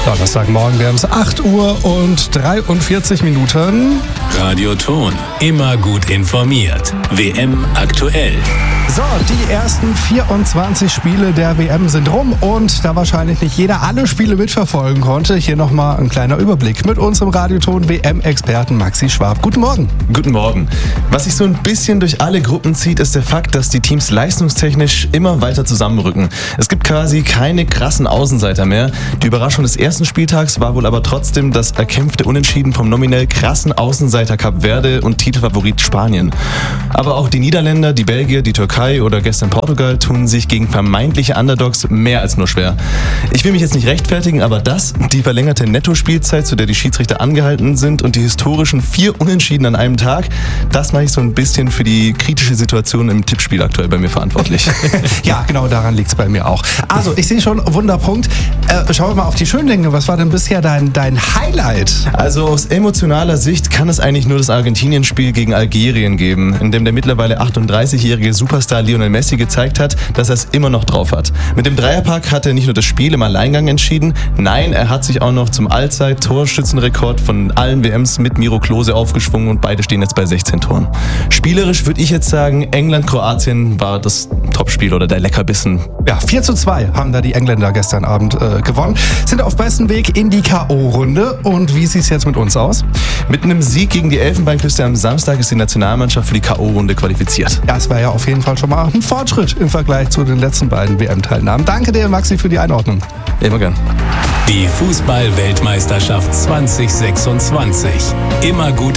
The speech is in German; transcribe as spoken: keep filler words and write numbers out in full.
Donnerstagmorgen, wir haben es acht Uhr und dreiundvierzig Minuten. Radio Ton, immer gut informiert. W M aktuell. So, die ersten vierundzwanzig Spiele der W M sind rum und da wahrscheinlich nicht jeder alle Spiele mitverfolgen konnte, hier nochmal ein kleiner Überblick mit unserem Radioton W M-Experten Maxi Schwab. Guten Morgen. Guten Morgen. Was sich so ein bisschen durch alle Gruppen zieht, ist der Fakt, dass die Teams leistungstechnisch immer weiter zusammenrücken. Es gibt quasi keine krassen Außenseiter mehr. Die Überraschung des ersten Spieltags war wohl aber trotzdem das erkämpfte Unentschieden vom nominell krassen Außenseiter Kap Verde und Titelfavorit Spanien. Aber auch die Niederländer, die Belgier, die Türkei oder gestern Portugal tun sich gegen vermeintliche Underdogs mehr als nur schwer. Ich will mich jetzt nicht rechtfertigen, aber das, die verlängerte Nettospielzeit, zu der die Schiedsrichter angehalten sind und die historischen vier Unentschieden an einem Tag, das mache ich so ein bisschen für die kritische Situation im Tippspiel aktuell bei mir verantwortlich. Ja, genau daran liegt es bei mir auch. Also, ich sehe schon, Wunderpunkt. Äh, schauen wir mal auf die schönen Dinge. Was war denn bisher dein, dein Highlight? Also aus emotionaler Sicht kann es eigentlich nur das Argentinien-Spiel gegen Algerien geben, in dem der mittlerweile achtunddreißigjährige Superstar Lionel Messi gezeigt hat, dass er es immer noch drauf hat. Mit dem Dreierpack hat er nicht nur das Spiel im Alleingang entschieden, nein, er hat sich auch noch zum Allzeit-Torschützenrekord von allen W Ms mit Miro Klose aufgeschwungen und beide stehen jetzt bei sechzehn Toren. Spielerisch würde ich jetzt sagen, England-Kroatien war das Topspiel oder der Leckerbissen. Ja, vier zu zwei haben da die Engländer gestern Abend äh, gewonnen, sind auf besten Weg in die K O-Runde. Und wie sieht es jetzt mit uns aus? Mit einem Sieg gegen die Elfenbeinküste am Samstag ist die Nationalmannschaft für die K O-Runde qualifiziert. Das war ja auf jeden Fall schon mal ein Fortschritt im Vergleich zu den letzten beiden W M-Teilnahmen. Danke dir, Maxi, für die Einordnung. Immer gern. Die Fußball-Weltmeisterschaft zwanzig sechsundzwanzig. Immer gut